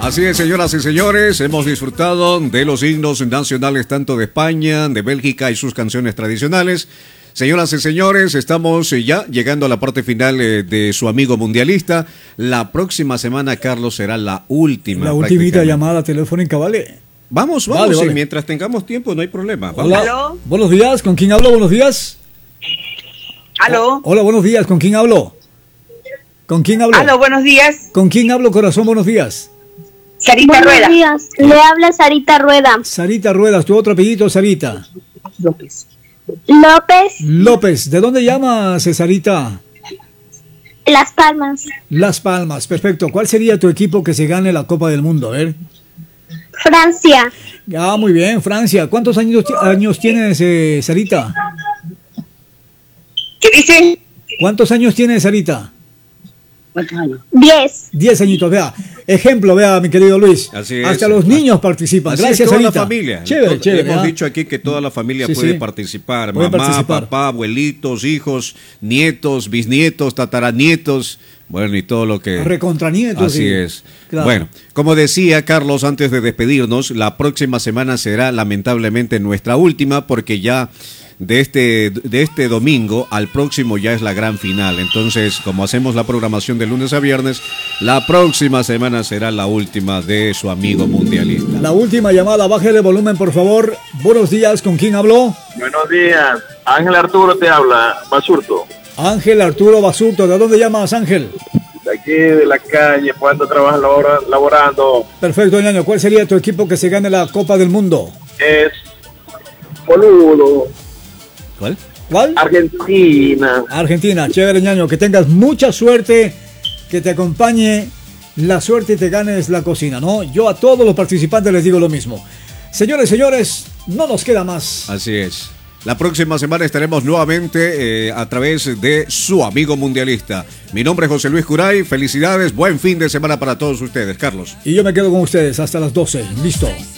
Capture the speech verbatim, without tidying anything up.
Así es, señoras y señores, hemos disfrutado de los himnos nacionales tanto de España, de Bélgica y sus canciones tradicionales. Señoras y señores, estamos ya llegando a la parte final de Su Amigo Mundialista. La próxima semana, Carlos, será la última. La ultimita llamada telefónica, ¿vale? Vamos, vamos, vale, vale. Y mientras tengamos tiempo no hay problema. Vamos. Hola. ¿Aló? Buenos días, ¿con quién hablo? Buenos días. ¿Aló? Hola, buenos días, ¿con quién hablo? ¿Con quién hablo? ¿Aló? Buenos días. ¿Con quién hablo, corazón? Buenos días. Sarita Buenos Rueda. días, le habla Sarita Rueda. Sarita Ruedas, tu otro apellido, Sarita. López. López, López, ¿de dónde llamas, Sarita? Las Palmas. Las Palmas, perfecto. ¿Cuál sería tu equipo que se gane la Copa del Mundo? A ver. Francia, Ah, muy bien, Francia. ¿Cuántos años, años tienes, eh, Sarita? ¿Qué dice? ¿Cuántos años tienes, Sarita? ¿Cuántos años? diez. Diez añitos, vea. Ejemplo, vea, mi querido Luis. Así es. Hasta los niños participan. Así Gracias, es, toda Sarita. la familia. Chévere, Todo- chévere. Hemos ¿ah? dicho aquí que toda la familia Sí, puede sí. participar. Puede Mamá, participar. papá, abuelitos, hijos, nietos, bisnietos, tataranietos. Bueno, y todo lo que... Recontranietos. Así sí. es. Claro. Bueno, como decía Carlos antes de despedirnos, la próxima semana será lamentablemente nuestra última porque ya de este, de este domingo al próximo ya es la gran final. Entonces, como hacemos la programación de lunes a viernes, la próxima semana será la última de Su Amigo Mundialista. La última llamada, bájale volumen, por favor. Buenos días, ¿con quién habló? Buenos días, Ángel Arturo te habla, Basurto, Ángel Arturo Basurto. ¿De dónde llamas, Ángel? de aquí de la calle, cuando trabajas labora- laborando, Perfecto, ñaño. ¿Cuál sería tu equipo que se gane la Copa del Mundo? es boludo, ¿Cuál? ¿Cuál? Argentina. Argentina. Chévere, ñaño. Que tengas mucha suerte, que te acompañe la suerte y te ganes la cocina, ¿no? Yo a todos los participantes les digo lo mismo. Señores, señores, no nos queda más. Así es. La próxima semana estaremos nuevamente eh, a través de Su Amigo Mundialista. Mi nombre es José Luis Curay. Felicidades, buen fin de semana para todos ustedes. Carlos. Y yo me quedo con ustedes hasta las doce. Listo.